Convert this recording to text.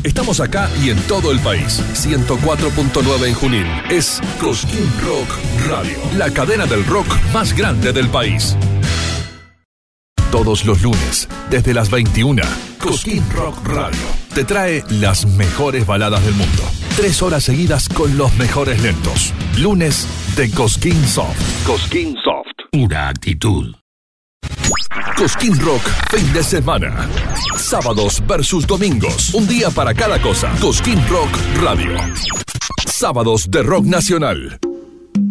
Estamos acá y en todo el país. 104.9 en Junín. Es Cosquín Rock Radio, la cadena del rock más grande del país. Todos los lunes, desde las 21, Cosquín Rock Radio te trae las mejores baladas del mundo. 3 horas seguidas con los mejores lentos. Lunes de Cosquín Soft. Cosquín Soft. Pura actitud. Cosquín Rock, fin de semana. Sábados versus domingos. Un día para cada cosa. Cosquín Rock Radio. Sábados de rock nacional.